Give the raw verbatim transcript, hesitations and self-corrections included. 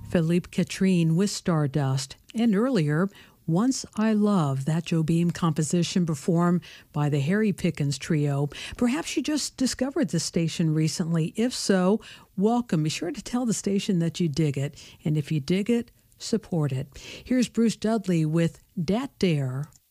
Philippe Catrine with Stardust, and earlier, Once I Love, that Joe Beam composition performed by the Harry Pickens Trio. Perhaps you just discovered this station recently. If so, welcome. Be sure to tell the station that you dig it, and if you dig it, support it. Here's Bruce Dudley with Dat Dare.